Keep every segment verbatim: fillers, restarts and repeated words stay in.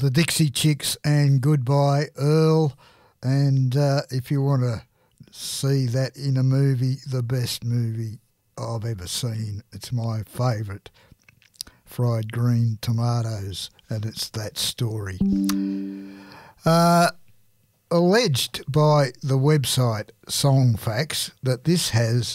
the Dixie Chicks and Goodbye Earl. And uh, if you want to see that in a movie, the best movie I've ever seen, it's my favourite, Fried Green Tomatoes, and it's that story. Uh, alleged by the website Songfacts that this has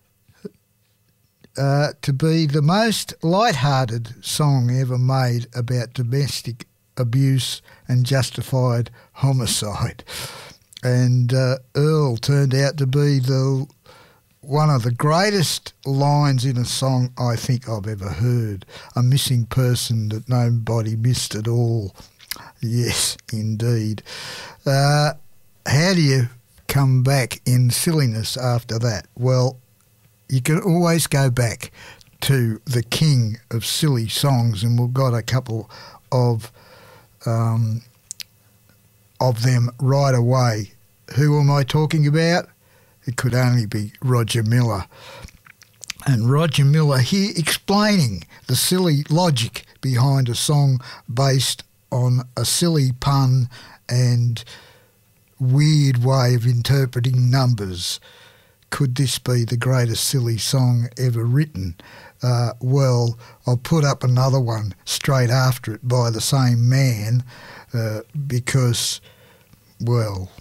uh, to be the most light-hearted song ever made about domestic abuse and justified homicide. And uh, Earl turned out to be the one of the greatest lines in a song I think I've ever heard. A missing person that nobody missed at all. Yes, indeed. Uh, how do you come back in silliness after that? Well, you can always go back to the king of silly songs, and we've got a couple of um, of them right away. Who am I talking about? It could only be Roger Miller. And Roger Miller here explaining the silly logic behind a song based on a silly pun and weird way of interpreting numbers. Could this be the greatest silly song ever written? Uh, well, I'll put up another one straight after it by the same man uh, because, well,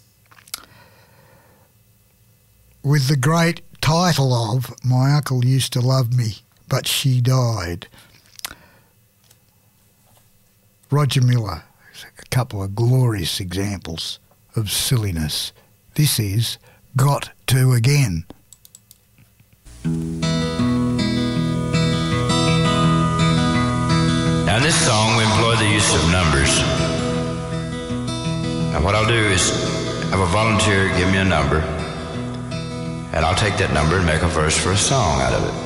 with the great title of My Uncle Used to Love Me, But She Died. Roger Miller, a couple of glorious examples of silliness. This is Got To Again. Now in this song we employ the use of numbers. And what I'll do is have a volunteer give me a number, and I'll take that number and make a verse for a song out of it.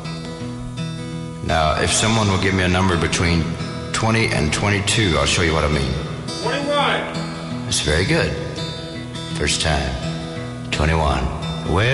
Now, if someone will give me a number between twenty and twenty-two, I'll show you what I mean. twenty-one. That's very good. First time. twenty-one. Well,